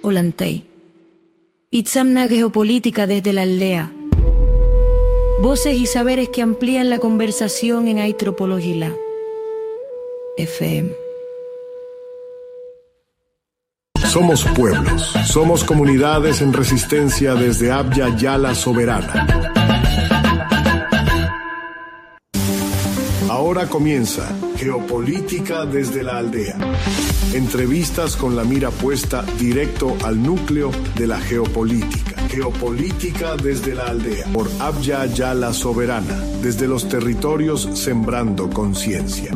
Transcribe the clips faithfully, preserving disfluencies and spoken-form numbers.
Olantay. Itzamna Geopolítica desde la aldea. Voces y saberes que amplían la conversación en Aitropologila. F M. Somos pueblos, somos comunidades en resistencia desde Abya Yala Soberana. Ahora comienza Geopolítica desde la aldea. Entrevistas con la mira puesta directo al núcleo de la geopolítica. Geopolítica desde la aldea. Por Abya Yala Soberana. Desde los territorios sembrando conciencia.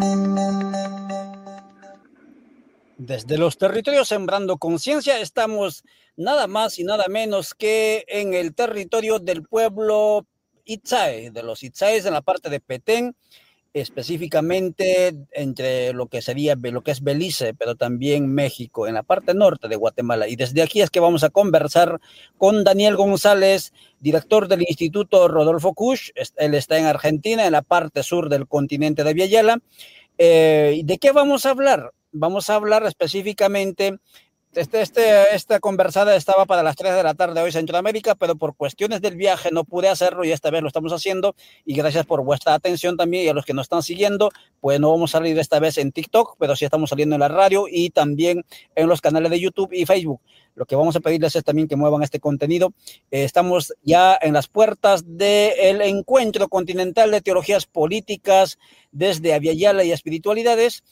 Desde los territorios sembrando conciencia estamos nada más y nada menos que en el territorio del pueblo Itzay, de los Itzayes en la parte de Petén, específicamente entre lo que sería lo que es Belice, pero también México, en la parte norte de Guatemala. Y desde aquí es que vamos a conversar con Daniel González, director del Instituto Rodolfo Kusch. Él está en Argentina, en la parte sur del continente de Abya Yala. Eh, ¿De qué vamos a hablar? Vamos a hablar específicamente, este, este, esta conversada estaba para las tres de la tarde hoy Centroamérica, pero por cuestiones del viaje no pude hacerlo y esta vez lo estamos haciendo, y gracias por vuestra atención también, y a los que nos están siguiendo, pues no vamos a salir esta vez en TikTok, pero sí estamos saliendo en la radio y también en los canales de YouTube y Facebook. Lo que vamos a pedirles es también que muevan este contenido. Eh, estamos ya en las puertas del encuentro continental de teologías políticas desde Abya Yala y espiritualidades,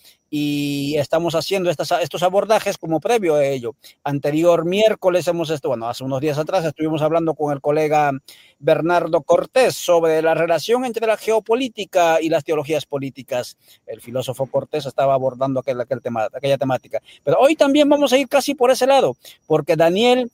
y estamos haciendo estas, estos abordajes como previo a ello. Anterior miércoles hemos estado, bueno, hace unos días atrás estuvimos hablando con el colega Bernardo Cortés sobre la relación entre la geopolítica y las teologías políticas. El filósofo Cortés estaba abordando aquel, aquel tema, aquella temática. Pero hoy también vamos a ir casi por ese lado, porque Daniel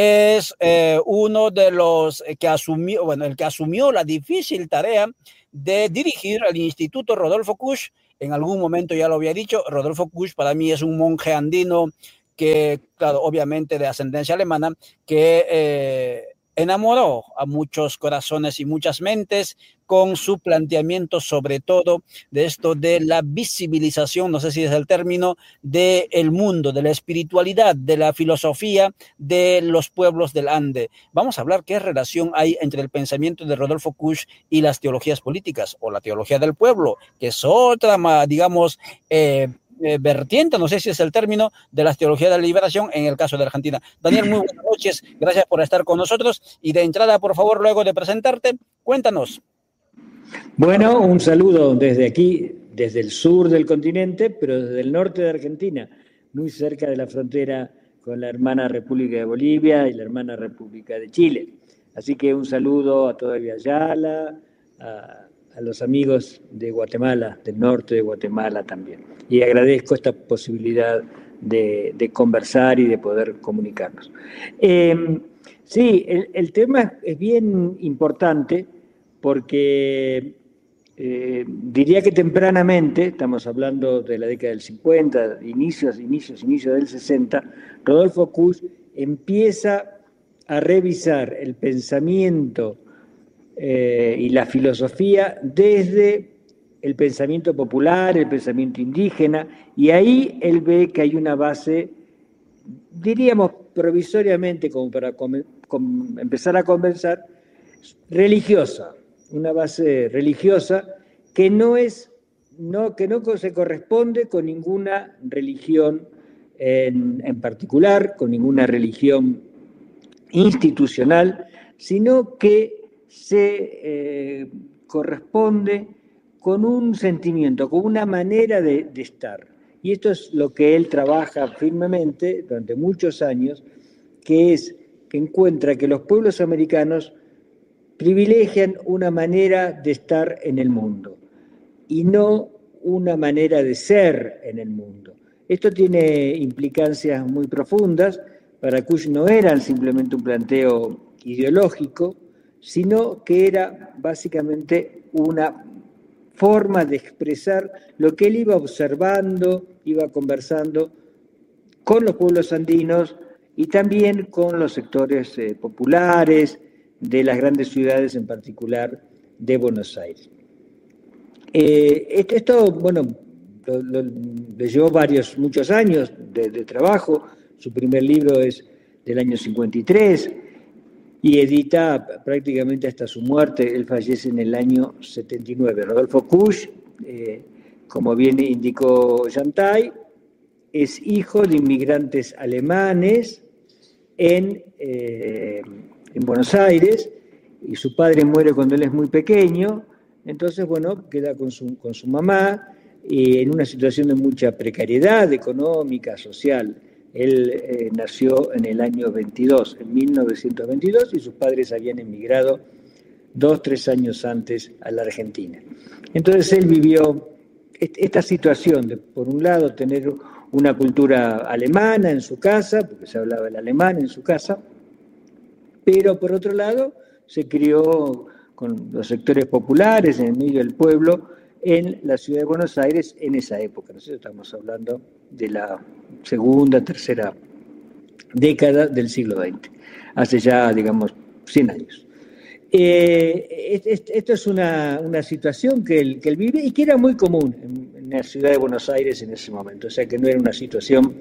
es eh, uno de los que asumió, bueno, el que asumió la difícil tarea de dirigir al Instituto Rodolfo Kusch. En algún momento ya lo había dicho, Rodolfo Kusch para mí es un monje andino que, claro, obviamente de ascendencia alemana, que eh, enamoró a muchos corazones y muchas mentes con su planteamiento, sobre todo de esto de la visibilización, no sé si es el término, del mundo, de la espiritualidad, de la filosofía de los pueblos del Ande. Vamos a hablar qué relación hay entre el pensamiento de Rodolfo Kusch y las teologías políticas, o la teología del pueblo, que es otra, digamos, eh, Eh, vertiente, no sé si es el término, de las teologías de la liberación en el caso de Argentina. Daniel, muy buenas noches, gracias por estar con nosotros, y de entrada, por favor, luego de presentarte, cuéntanos. Bueno, un saludo desde aquí, desde el sur del continente, pero desde el norte de Argentina, muy cerca de la frontera con la hermana República de Bolivia y la hermana República de Chile. Así que un saludo a toda Abya Yala, a a los amigos de Guatemala, del norte de Guatemala también. Y agradezco esta posibilidad de, de conversar y de poder comunicarnos. Eh, sí, el, el tema es bien importante porque eh, diría que tempranamente, estamos hablando de la década del cincuenta, inicios, inicios, inicios del sesenta, Rodolfo Kusch empieza a revisar el pensamiento Eh, y la filosofía desde el pensamiento popular, el pensamiento indígena, y ahí él ve que hay una base, diríamos provisoriamente, como para com- com- empezar a conversar, religiosa, una base religiosa que no es, no, que no se corresponde con ninguna religión en, en particular, con ninguna religión institucional, sino que se eh, corresponde con un sentimiento, con una manera de, de estar. Y esto es lo que él trabaja firmemente durante muchos años, que es que encuentra que los pueblos americanos privilegian una manera de estar en el mundo y no una manera de ser en el mundo. Esto tiene implicancias muy profundas. Para Kusch no era simplemente un planteo ideológico, sino que era básicamente una forma de expresar lo que él iba observando, iba conversando con los pueblos andinos y también con los sectores eh, populares de las grandes ciudades, en particular de Buenos Aires. Eh, esto, bueno, lo, lo, le llevó varios, muchos años de, de trabajo, su primer libro es del año cincuenta y tres y edita prácticamente hasta su muerte. Él fallece en el año setenta y nueve. Rodolfo Kusch, eh, como bien indicó Yantai, es hijo de inmigrantes alemanes en, eh, en Buenos Aires, y su padre muere cuando él es muy pequeño. Entonces, bueno, queda con su, con su mamá y en una situación de mucha precariedad económica, social. Él eh, nació en el año veintidós, en mil novecientos veintidós, y sus padres habían emigrado dos, tres años antes a la Argentina. Entonces él vivió esta situación de, por un lado, tener una cultura alemana en su casa, porque se hablaba el alemán en su casa, pero por otro lado se crió con los sectores populares en el medio del pueblo en la ciudad de Buenos Aires en esa época. Nosotros estamos hablando de la segunda, tercera década del siglo veinte, hace ya, digamos, cien años. Eh, esto es una, una situación que él, que él vive y que era muy común en, en la ciudad de Buenos Aires en ese momento, o sea que no era una situación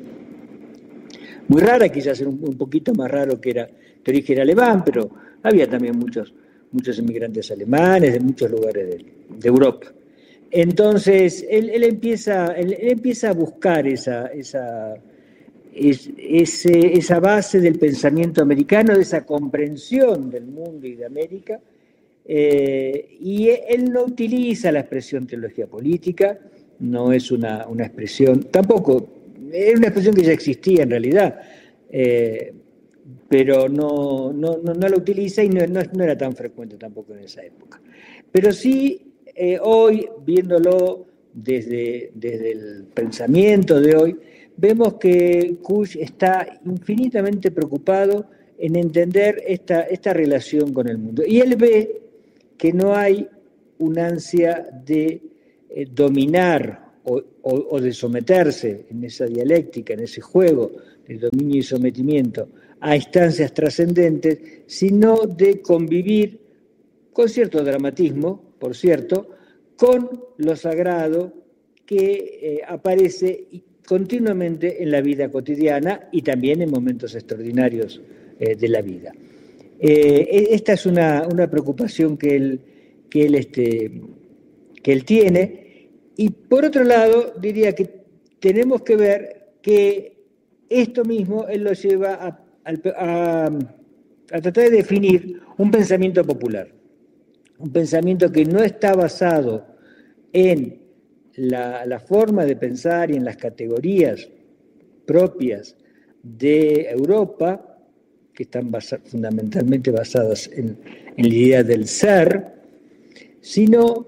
muy rara, quizás era un, un poquito más raro que era de origen alemán, pero había también muchos, muchos inmigrantes alemanes de muchos lugares de, de Europa. Entonces él, él, empieza, él, él empieza a buscar esa, esa, es, ese, esa base del pensamiento americano, de esa comprensión del mundo y de América, eh, y él no utiliza la expresión teología política, no es una, una expresión, tampoco, es una expresión que ya existía en realidad, eh, pero no, no, no, no la utiliza y no, no, no era tan frecuente tampoco en esa época. Pero sí, eh, hoy, viéndolo desde, desde el pensamiento de hoy, vemos que Kusch está infinitamente preocupado en entender esta, esta relación con el mundo. Y él ve que no hay una ansia de eh, dominar o, o, o de someterse en esa dialéctica, en ese juego de dominio y sometimiento a instancias trascendentes, sino de convivir con cierto dramatismo, por cierto, con lo sagrado que eh, aparece continuamente en la vida cotidiana y también en momentos extraordinarios eh, de la vida. Eh, esta es una, una preocupación que él, que, él, este, que él tiene, y por otro lado diría que tenemos que ver que esto mismo él lo lleva a, a, a tratar de definir un pensamiento popular, un pensamiento que no está basado en La, la forma de pensar y en las categorías propias de Europa, que están basa, fundamentalmente basadas en, en la idea del ser, sino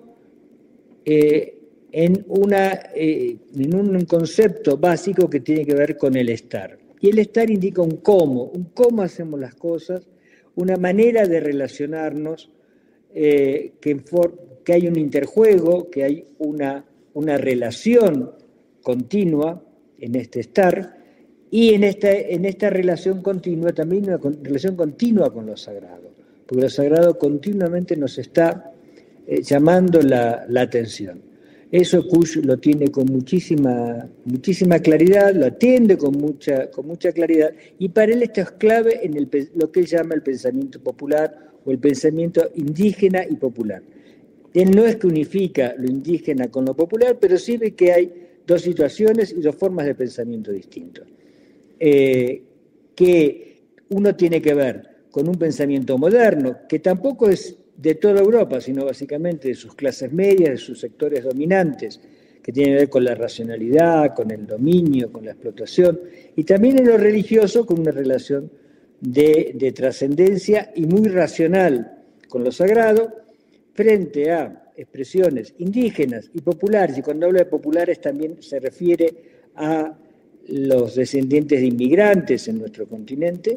eh, en, una, eh, en un concepto básico que tiene que ver con el estar. Y el estar indica un cómo, un cómo hacemos las cosas, una manera de relacionarnos, eh, que, for, que hay un interjuego, que hay una una relación continua en este estar, y en esta, en esta relación continua también una con, relación continua con lo sagrado, porque lo sagrado continuamente nos está eh, llamando la, la atención. Eso Kusch lo tiene con muchísima, muchísima claridad, lo atiende con mucha, con mucha claridad, y para él esto es clave en el, lo que él llama el pensamiento popular o el pensamiento indígena y popular. Él no es que unifica lo indígena con lo popular, pero sí ve que hay dos situaciones y dos formas de pensamiento distintos. Eh, que uno tiene que ver con un pensamiento moderno, que tampoco es de toda Europa, sino básicamente de sus clases medias, de sus sectores dominantes, que tiene que ver con la racionalidad, con el dominio, con la explotación, y también en lo religioso con una relación de, de trascendencia y muy racional con lo sagrado, frente a expresiones indígenas y populares, y cuando habla de populares también se refiere a los descendientes de inmigrantes en nuestro continente,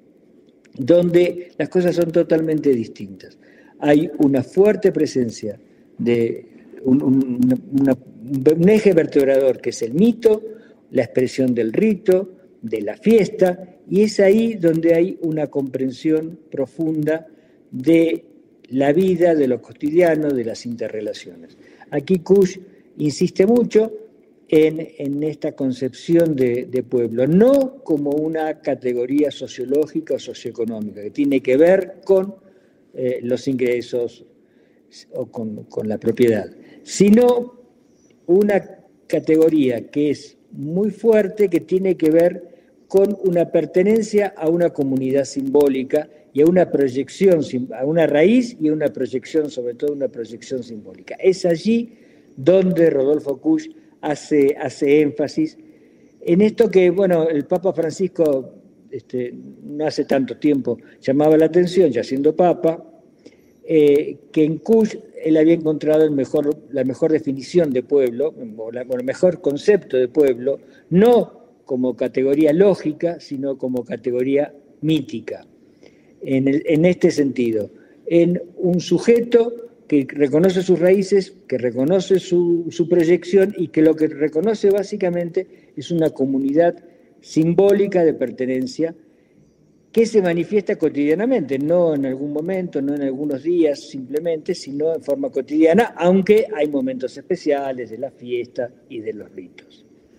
donde las cosas son totalmente distintas. Hay una fuerte presencia de un, un, una, un eje vertebrador que es el mito, la expresión del rito, de la fiesta, y es ahí donde hay una comprensión profunda de la vida, de lo cotidiano, de las interrelaciones. Aquí Kusch insiste mucho en, en esta concepción de, de pueblo, no como una categoría sociológica o socioeconómica, que tiene que ver con eh, los ingresos o con, con la propiedad, sino una categoría que es muy fuerte, que tiene que ver con una pertenencia a una comunidad simbólica y a una proyección, a una raíz y a una proyección, sobre todo una proyección simbólica. Es allí donde Rodolfo Kusch hace, hace énfasis en esto que, bueno, el Papa Francisco este, no hace tanto tiempo llamaba la atención, ya siendo Papa, eh, que en Kusch él había encontrado el mejor, la mejor definición de pueblo, o, la, o el mejor concepto de pueblo, no como categoría lógica, sino como categoría mítica. En, el, en este sentido, en un sujeto que reconoce sus raíces, que reconoce su, su proyección y que lo que reconoce básicamente es una comunidad simbólica de pertenencia que se manifiesta cotidianamente, no en algún momento, no en algunos días simplemente, sino en forma cotidiana, aunque hay momentos especiales de la fiesta y de los ritos.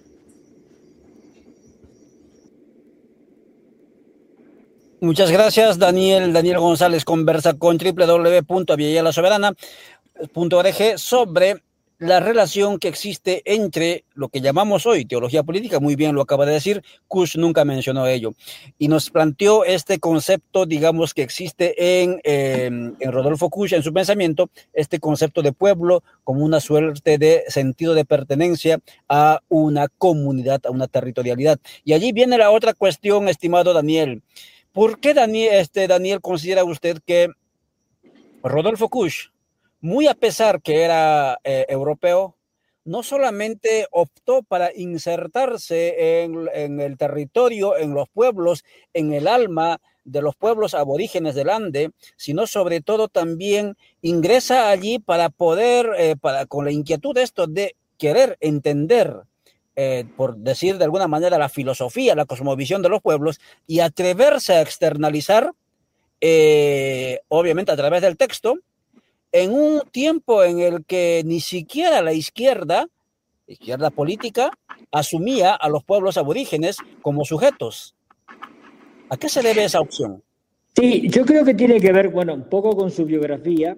Muchas gracias, Daniel. Daniel González conversa con doble u doble u doble u punto aviala la soberana punto org sobre la relación que existe entre lo que llamamos hoy teología política, muy bien lo acaba de decir, Kusch nunca mencionó ello, y nos planteó este concepto, digamos, que existe en, eh, en Rodolfo Kusch, en su pensamiento, este concepto de pueblo como una suerte de sentido de pertenencia a una comunidad, a una territorialidad. Y allí viene la otra cuestión, estimado Daniel. ¿Por qué Daniel, este, Daniel considera usted que Rodolfo Kusch, muy a pesar que era eh, europeo, no solamente optó para insertarse en, en el territorio, en los pueblos, en el alma de los pueblos aborígenes del Ande, sino sobre todo también ingresa allí para poder, eh, para, con la inquietud de esto de querer entender, eh, por decir de alguna manera, la filosofía, la cosmovisión de los pueblos y atreverse a externalizar, eh, obviamente a través del texto, en un tiempo en el que ni siquiera la izquierda, izquierda política, asumía a los pueblos aborígenes como sujetos. ¿A qué se debe esa opción? Sí, yo creo que tiene que ver, bueno, un poco con su biografía.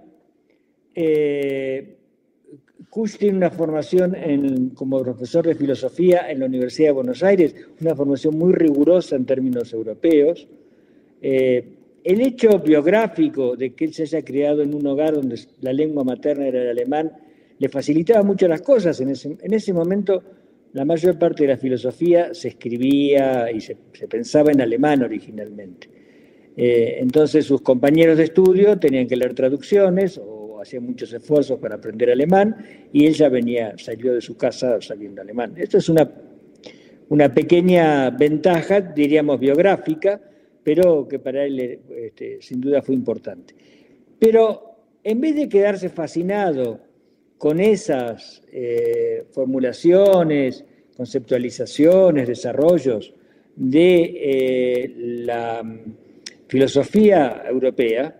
Eh, Kusch tiene una formación en, como profesor de filosofía en la Universidad de Buenos Aires, una formación muy rigurosa en términos europeos. Eh, El hecho biográfico de que él se haya criado en un hogar donde la lengua materna era el alemán le facilitaba mucho las cosas. En ese, en ese momento la mayor parte de la filosofía se escribía y se, se pensaba en alemán originalmente. Eh, entonces sus compañeros de estudio tenían que leer traducciones o hacían muchos esfuerzos para aprender alemán y él ya venía, salió de su casa sabiendo alemán. Esto es una, una pequeña ventaja, diríamos, biográfica, pero que para él este, sin duda fue importante. Pero en vez de quedarse fascinado con esas eh, formulaciones, conceptualizaciones, desarrollos de eh, la filosofía europea,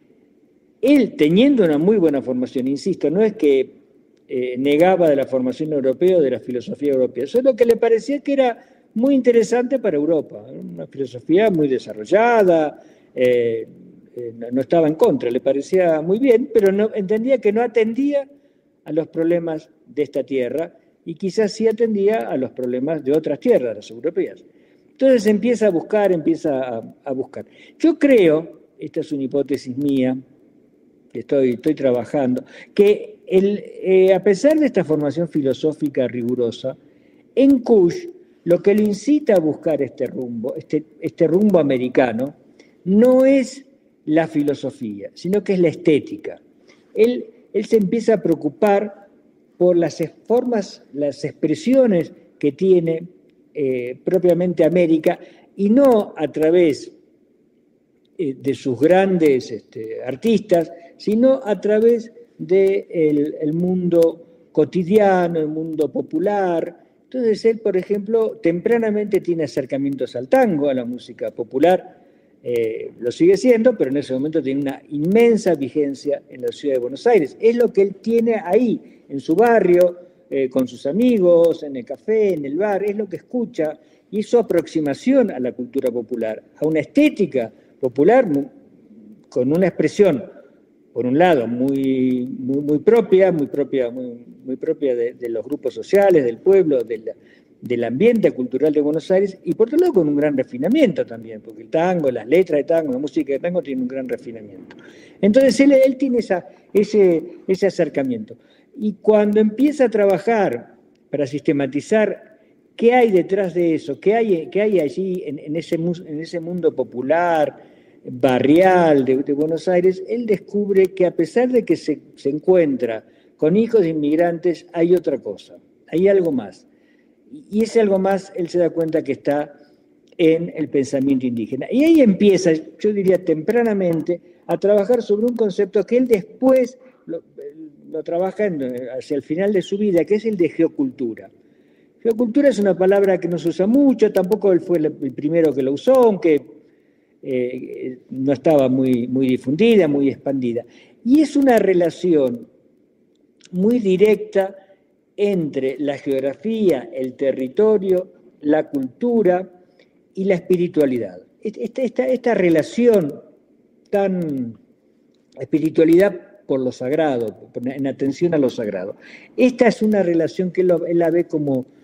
él, teniendo una muy buena formación, insisto, no es que eh, negaba de la formación europea o de la filosofía europea, solo que le parecía que era muy interesante para Europa, una filosofía muy desarrollada, eh, eh, no estaba en contra, le parecía muy bien, pero no, entendía que no atendía a los problemas de esta tierra y quizás sí atendía a los problemas de otras tierras, las europeas. Entonces empieza a buscar, empieza a, a buscar. Yo creo, esta es una hipótesis mía, que estoy, estoy trabajando, que el, eh, a pesar de esta formación filosófica rigurosa, en Kusch lo que lo incita a buscar este rumbo, este, este rumbo americano, no es la filosofía, sino que es la estética. Él, él se empieza a preocupar por las formas, las expresiones que tiene eh, propiamente América, y no a través eh, de sus grandes este, artistas, sino a través del de el mundo cotidiano, el mundo popular. Entonces él, por ejemplo, tempranamente tiene acercamientos al tango, a la música popular, eh, lo sigue siendo, pero en ese momento tiene una inmensa vigencia en la ciudad de Buenos Aires. Es lo que él tiene ahí, en su barrio, eh, con sus amigos, en el café, en el bar, es lo que escucha, y es su aproximación a la cultura popular, a una estética popular con una expresión, por un lado, muy, muy, muy propia, muy propia, muy, muy propia de, de los grupos sociales, del pueblo, de la, del ambiente cultural de Buenos Aires, y por otro lado con un gran refinamiento también, porque el tango, las letras de tango, la música de tango tiene un gran refinamiento. Entonces él, él tiene esa, ese, ese acercamiento. Y cuando empieza a trabajar para sistematizar qué hay detrás de eso, qué hay, qué hay allí en, en, ese, en ese mundo popular, barrial de, de Buenos Aires, él descubre que a pesar de que se, se encuentra con hijos de inmigrantes, hay otra cosa, hay algo más. Y ese algo más, él se da cuenta que está en el pensamiento indígena. Y ahí empieza, yo diría tempranamente, a trabajar sobre un concepto que él después lo, lo trabaja en, hacia el final de su vida, que es el de geocultura. Geocultura es una palabra que no se usa mucho, tampoco él fue el primero que lo usó, aunque eh, no estaba muy, muy difundida, muy expandida. Y es una relación muy directa entre la geografía, el territorio, la cultura y la espiritualidad. Esta, esta, esta relación tan espiritualidad por lo sagrado, en atención a lo sagrado. Esta es una relación que él, él la ve como,